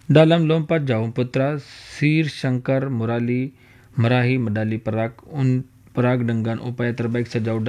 Dalam lompat jauh putra, Sir Shankar Murali meraih medali perak dengan upaya terbaik sejauh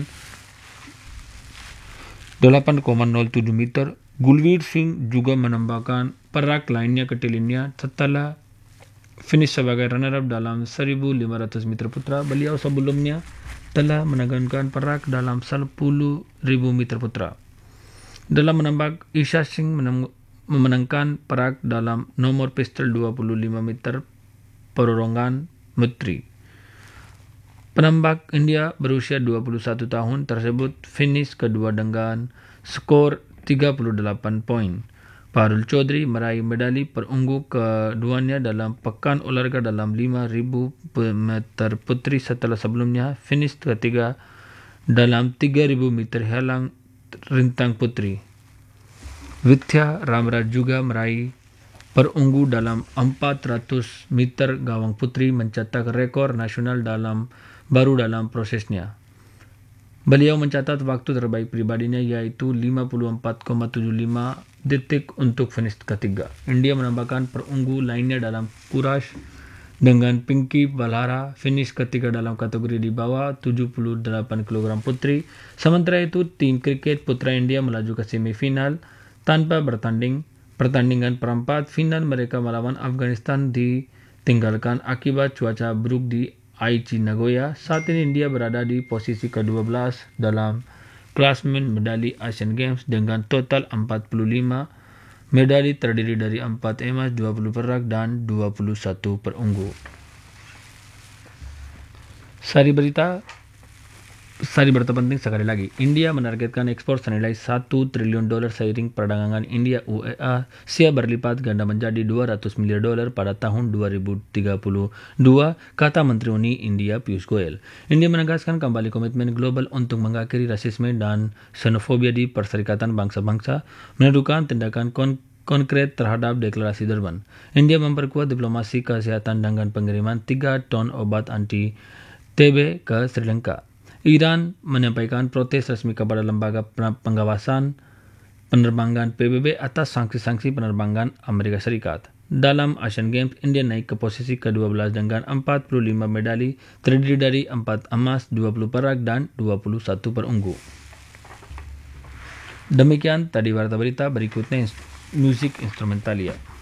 8,07 meter. Gulveer Singh juga menambahkan perak lainnya ke talinya setelah finish sebagai runner-up dalam 1.500 meter putra. Beliau sebelumnya telah menangkan perak dalam 10.000 meter putra. Dalam menembak, Isha Singh memenangkan perak dalam nomor pistol 25 meter perorangan putri. Penembak India berusia 21 tahun tersebut finish kedua dengan skor 38 poin. Parul Chaudhary meraih medali perunggu keduanya dalam pekan olahraga dalam 5.000 meter putri setelah sebelumnya finish ketiga dalam 3.000 meter halang rintang putri. Vidya Ramraj juga meraih perunggu dalam 400 meter gawang putri, mencetak rekor nasional baru dalam prosesnya. Beliau mencatat waktu terbaik pribadinya yaitu 54,75 detik untuk finish ketiga. India menambahkan perunggu lainnya dalam kurash dengan Pinky Balhara finish ketiga dalam kategori di bawah 78 kg putri. Sementara itu, tim kriket putra India melaju ke semifinal tanpa pertandingan perempat final mereka melawan Afghanistan ditinggalkan akibat cuaca buruk di Aichi Nagoya. Saat ini India berada di posisi ke-12 dalam klasemen medali Asian Games dengan total 45 medali terdiri dari 4 emas, 20 perak, dan 21 perunggu. Sari berita penting sekali lagi. India menargetkan ekspor senilai $1 triliun seiring perdagangan India UEA siap berlipat ganda menjadi $200 miliar pada tahun 2032, kata Menteri Uni India Piyush Goyal. India menegaskan kembali komitmen global untuk mengakhiri rasisme dan xenofobia di Perserikatan Bangsa-Bangsa, menentukan tindakan konkret terhadap deklarasi Durban. India memperkuat diplomasi kesehatan dengan pengiriman 3 ton obat anti TB ke Sri Lanka. Iran menyampaikan protes resmi kepada lembaga pengawasan penerbangan PBB atas sanksi-sanksi penerbangan Amerika Serikat. Dalam Asian Games, India naik ke posisi ke-12 dengan 45 medali terdiri dari 4 emas, 20 perak, dan 21 perunggu. Demikian tadi warta berita, berikutnya musik instrumentalia.